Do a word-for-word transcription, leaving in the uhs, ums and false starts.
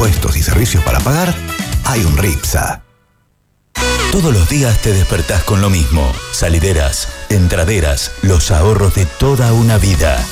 impuestos y servicios para pagar, hay un Ripsa. Todos los días te despertás con lo mismo. Salideras, entraderas, los ahorros de toda una vida.